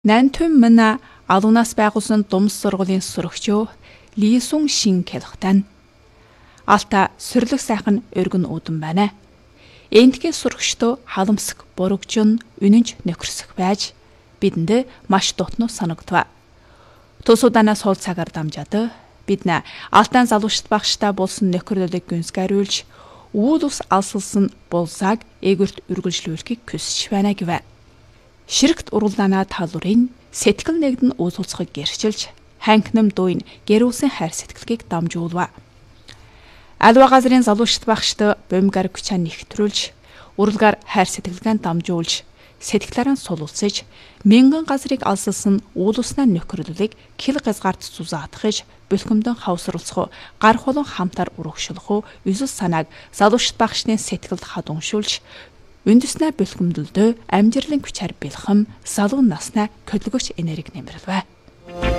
Нантүм мана алунаас байгуулсан думс сургуулийн сурагчөө Лисүн шин келхтан. Алта сүрлэг сайхан өргөн үүдэн байна. Эндхийн сурагчдоо халамсах, буруугжин, үнэнч нөхөрсөх байж бидэнд маш дутнуу санагдав. Тусууданаас хол цагаар дамжаад бид алтан залуучт багштай болсон нөхөрлөлийг гүнзгийруулж үүд ус алсалсан булсааг ээгүрт үргэлжлүүлэхийг хүсэж байна гэв. Ширхт уруулаана талуурын сэтгэл нэгдэн ууцуулцахыг гэрчилж ханхнам дуйн гэрүүлсэн хайр сэтгэлгийг дамжуулва. Альва газрын залуучт багшд бомгар күчаа нэгтрүүлж уралгаар хайр сэтгэлгээ дамжуулж сэтгэлээрээ сулуулсаж мянган газрыг алсалсан уулуснаа нөхөрлөлийг хил газгарт зузаатгаж бэлхэмдэн хавсруулцах гар холон хамтаар урагшлах үсэл санааг залуучт багшны сэтгэлд хадуншуулж үндэснээ бэлхэмдэлдөө амжирлын күчээр бэлхэм залуу наснаа хөдөлгөч энерги нэмэрлэв.